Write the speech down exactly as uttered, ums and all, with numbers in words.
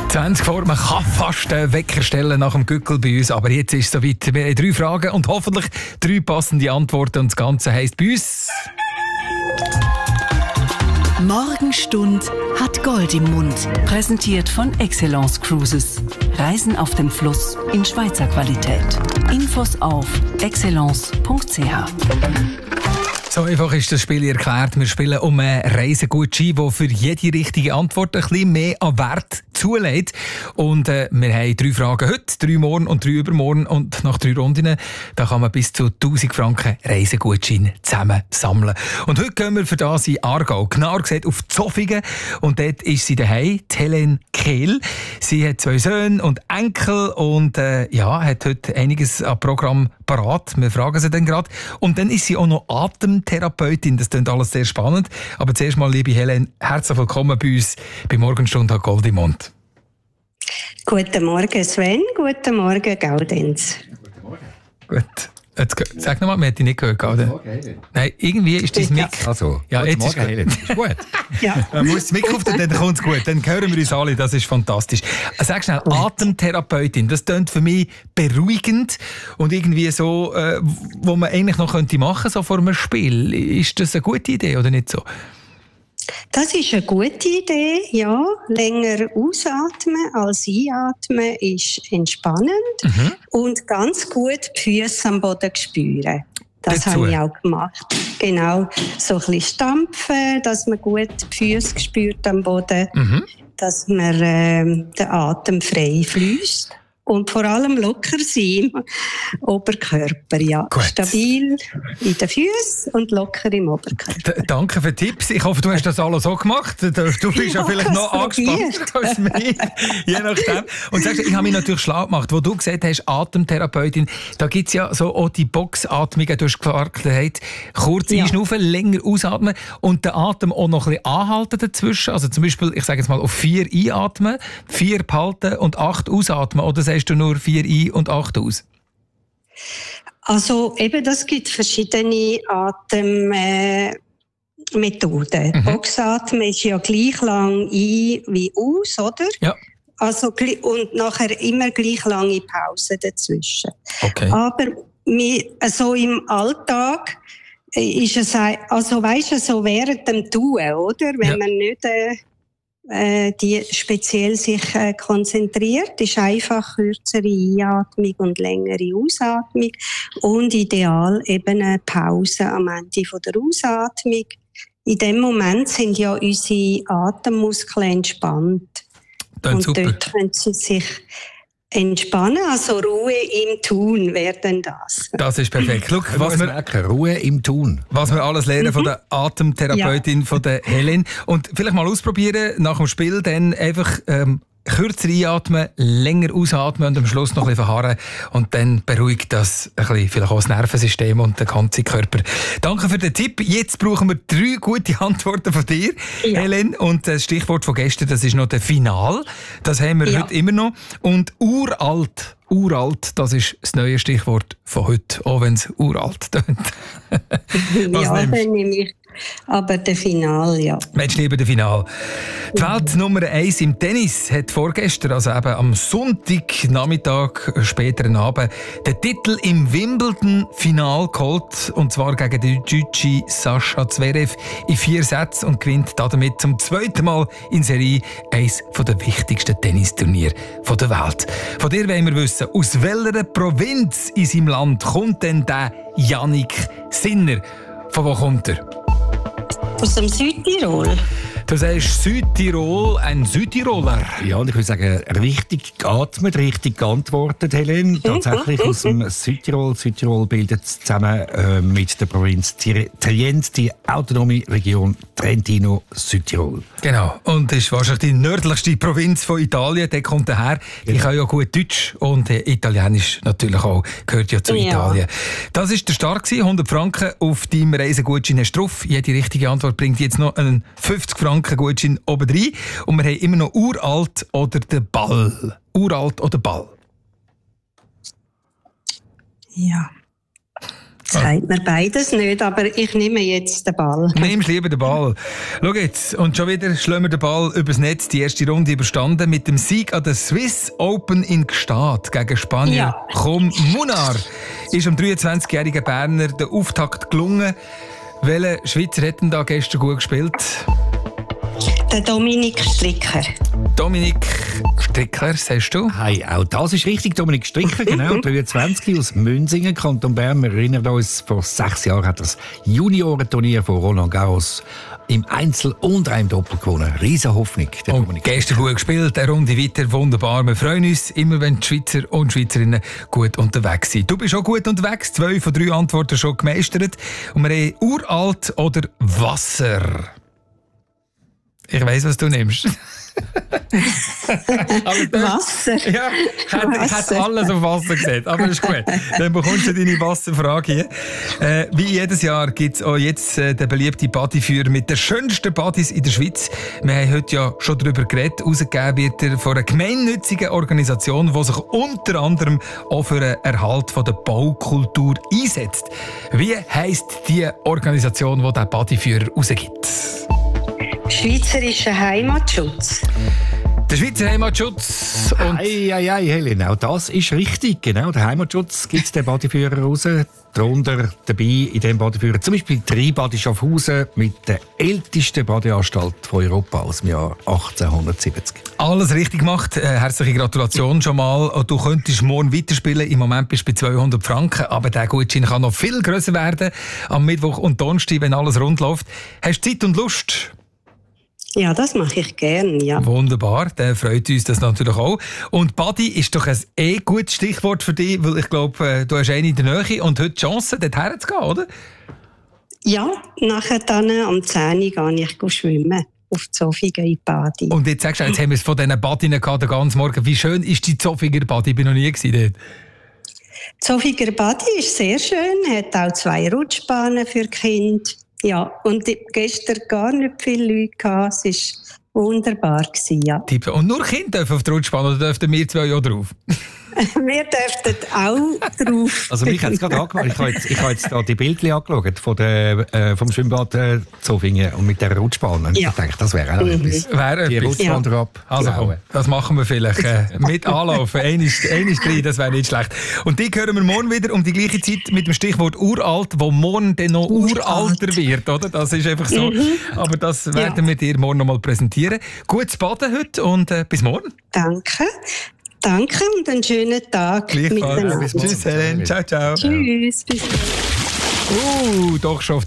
zwanzig vor, man kann fast einen Wecker stellen nach dem Gückel bei uns, aber jetzt ist es soweit. Wir haben drei Fragen und hoffentlich drei passende Antworten und das Ganze heisst bei uns... Morgenstund hat Gold im Mund. Präsentiert von Excellence Cruises. Reisen auf dem Fluss in Schweizer Qualität. Infos auf excellence punkt c h. So einfach ist das Spiel erklärt. Wir spielen um einen Reisegutschein, der für jede richtige Antwort ein bisschen mehr an Wert zulegt. Und äh, wir haben drei Fragen heute, drei morgen und drei übermorgen. Und nach drei Runden da kann man bis zu tausend Franken Reisegutschein zusammen sammeln. Und heute gehen wir für das in Aargau. Genauer gesagt auf Zofingen. Und dort ist sie daheim, die Helen Kehl. Sie hat zwei Söhne und Enkel und äh, ja, hat heute einiges an Programm parat. Wir fragen sie dann gerade. Und dann ist sie auch noch Atemtherapeutin. Das klingt alles sehr spannend. Aber zuerst mal, liebe Helen, herzlich willkommen bei uns bei Morgenstund hat Gold im Mund. Guten Morgen Sven, guten Morgen Gaudenz. Guten Morgen. Gut. Jetzt, sag nochmal, man hat dich nicht gehört, Gaudenz. Nein, irgendwie ist dein Mic... Also, ja, guten jetzt Morgen, ist Helen. Ist gut. Ja. Man muss das Mic auf, dann kommt es gut. Dann hören wir uns alle, das ist fantastisch. Sag schnell, Atemtherapeutin, das klingt für mich beruhigend und irgendwie so, äh, wo man eigentlich noch könnte machen, so vor einem Spiel. Ist das eine gute Idee oder nicht so? Das ist eine gute Idee, ja. Länger ausatmen als einatmen ist entspannend mhm. und ganz gut die Füße am Boden spüren. Das Dazu. habe ich auch gemacht. Genau, so ein bisschen stampfen, dass man gut die Füße spürt am Boden, mhm. dass man äh, den Atem frei fließt. Und vor allem locker sein im Oberkörper, ja. Gut. Stabil in den Füßen und locker im Oberkörper. D- danke für die Tipps. Ich hoffe, du hast das alles so gemacht. Du bist ja, ja vielleicht noch angespannt als mich. Je nachdem. Und sagst, ich habe mich natürlich schlau gemacht. Wo du gesagt hast, Atemtherapeutin, da gibt es ja so auch die Boxatmungen. Du hast gesagt, kurz ja. einschnaufen, länger ausatmen und den Atem auch noch ein bisschen anhalten dazwischen. Also zum Beispiel, ich sage jetzt mal, auf vier einatmen, vier behalten und acht ausatmen. Oder sagst du nur vier ein und acht aus? Also eben, das gibt verschiedene Atemmethoden. Äh, mhm. Boxatmen ist ja gleich lang ein wie aus, oder? Ja. Also, und nachher immer gleich lange Pause dazwischen. Okay. Aber so im Alltag ist es, also weißt du, so während dem Tun, oder? Wenn ja. man nicht... Äh, die speziell sich äh, konzentriert, ist einfach kürzere Einatmung und längere Ausatmung und ideal eben eine Pause am Ende von der Ausatmung. In dem Moment sind ja unsere Atemmuskeln entspannt. Dann und super. Dort können sie sich entspannen, also Ruhe im Tun wäre dann das. Das ist perfekt. Schau, was wir merken, Ruhe im Tun. Was wir alles lernen mhm. von der Atemtherapeutin, ja. von der Helen. Und vielleicht mal ausprobieren, nach dem Spiel dann einfach ähm, kürzer einatmen, länger ausatmen und am Schluss noch ein bisschen verharren. Und dann beruhigt das ein bisschen, vielleicht auch das Nervensystem und den ganzen Körper. Danke für den Tipp. Jetzt brauchen wir drei gute Antworten von dir, ja. Helen. Und das Stichwort von gestern, das ist noch der Final. Das haben wir ja. heute immer noch. Und uralt. Uralt, das ist das neue Stichwort von heute, auch wenn es uralt tönt. Ja, dann nehme ich aber der Final, ja. Mensch, lieber der Final. Die Welt Nummer eins im Tennis hat vorgestern, also eben am Sonntagnachmittag, späteren Abend, den Titel im Wimbledon-Final geholt. Und zwar gegen den Deutschen Sascha Zverev in vier Sätzen und gewinnt damit zum zweiten Mal in Serie eines der wichtigsten Tennisturniere der Welt. Von dir wollen wir wissen, aus welcher Provinz in seinem Land kommt denn der Jannik Sinner? Von wo kommt er? Aus dem Südtirol. Du sagst Südtirol, ein Südtiroler. Ja, und ich würde sagen, richtig geatmet, richtig geantwortet, Helen. Tatsächlich aus dem Südtirol. Südtirol bildet zusammen äh, mit der Provinz Trient die autonome Region Trentino-Südtirol. Genau. Und das ist wahrscheinlich die nördlichste Provinz von Italien. Der kommt daher. Die genau. kann ja gut Deutsch und äh, Italienisch natürlich auch. Gehört ja zu ja. Italien. Das war der Start. hundert Franken auf deinem Reisegutschein hast du drauf. Jede richtige Antwort bringt jetzt noch einen fünfzig Franken Gutschein obendrein. Und wir haben immer noch Uralt oder den Ball. Uralt oder Ball? Ja. Sagt mir beides nicht, aber ich nehme jetzt den Ball. Nimmst lieber den Ball. Schau jetzt, und schon wieder schlagen wir den Ball übers Netz. Die erste Runde überstanden mit dem Sieg an der Swiss Open in Gstaad gegen Spanier Ja. Chom Munar. Ist am dreiundzwanzigjährigen Berner der Auftakt gelungen. Welcher Schweizer hat denn da gestern gut gespielt? Der Dominik Stricker. Dominik Stricker, sagst du? Hey, auch das ist richtig, Dominik Stricker, genau, dreiundzwanzig aus Münzingen, Kanton Bern. Wir erinnern uns, vor sechs Jahren hat das Juniorenturnier von Roland Garros im Einzel und im Doppel gewonnen. Riesen Hoffnung, der Und Dominik. gestern gut gespielt, eine Runde weiter, wunderbar. Wir freuen uns immer, wenn die Schweizer und Schweizerinnen gut unterwegs sind. Du bist auch gut unterwegs, zwei von drei Antworten schon gemeistert. Und wir haben uralt oder Wasser. Ich weiss, was du nimmst. aber das, Wasser. Ja, ich hätte, ich hätte alles auf Wasser gesehen, aber ist gut. Dann bekommst du deine Wasserfrage hier. Äh, wie jedes Jahr gibt es auch jetzt äh, den beliebten Bodyführer mit den schönsten Bodies in der Schweiz. Wir haben heute ja schon darüber geredet. Ausgegeben wird er von einer gemeinnützigen Organisation, die sich unter anderem auch für den Erhalt von der Baukultur einsetzt. Wie heisst die Organisation, die diesen Bodyführer rausgibt? Schweizerischer Heimatschutz. Der Schweizer Heimatschutz. Und Ei, ei, ei, Helen, auch das ist richtig. Genau, der Heimatschutz gibt den Bodyführer raus. Darunter dabei in diesem Bodyführer zum Beispiel drei Body Schaffhausen mit der ältesten Badyanstalt von Europa aus dem Jahr achtzehnhundertsiebzig. alles richtig gemacht. Äh, herzliche Gratulation schon mal. Du könntest morgen weiterspielen. Im Moment bist du bei zweihundert Franken. Aber der Gutschein kann noch viel grösser werden. Am Mittwoch und Donnerstag, wenn alles rund läuft. Hast du Zeit und Lust? Ja, das mache ich gern, ja. Wunderbar, dann freut uns das natürlich auch. Und Body ist doch ein eh gutes Stichwort für dich, weil ich glaube, du hast eine in der Nähe und heute die Chance, dorthin zu gehen, oder? Ja, nachher dann am zehn Uhr gehe ich schwimmen. Auf die Zofiger in Badi. Und jetzt sagst du, jetzt haben wir es von diesen Badinen gehabt, den ganzen Morgen. Wie schön ist die Zofiger Badi? Ich bin noch nie gewesen dort. Die Zofiger Badi ist sehr schön, hat auch zwei Rutschbahnen für Kinder. Ja, und gestern gar nicht viele Leute gehabt. Es war wunderbar gewesen, ja. Und nur Kinder dürfen auf die Rutschbahn oder dürfen wir zwei auch drauf? Wir dürften auch drauf. Also mich hat es gerade angemacht. Ich habe jetzt, ich habe jetzt da die Bildchen angeschaut von der, äh, vom Schwimmbad äh, Zofingen und mit der Rutschbahn. Und Ja. ich dachte, das wäre auch Mhm. etwas. Wäre Die etwas. Rutschbahn Ja. drauf. Also komm, das machen wir vielleicht äh, mit Anlaufen. Eines drei, das wäre nicht schlecht. Und die hören wir morgen wieder um die gleiche Zeit mit dem Stichwort uralt, wo morgen dann noch Uralt. uralter wird, oder? Das ist einfach so. Aber das werden wir dir morgen noch mal präsentieren. Gutes Baden heute und äh, bis morgen. Danke. Danke und einen schönen Tag Gleichfalls. miteinander. Tschüss, Helen. Ciao, ciao. Tschüss. Bis Uh, doch schon auf